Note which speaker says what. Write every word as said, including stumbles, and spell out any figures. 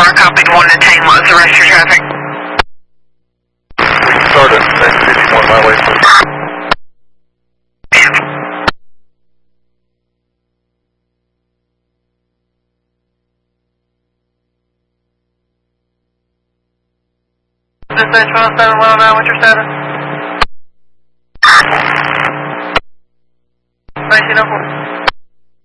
Speaker 1: Star copied one to ten. What's the rest of your traffic?
Speaker 2: We can start at fifty-one my way, please.
Speaker 3: Dispatch one oh seven one oh nine, what's your status? nineteen oh four.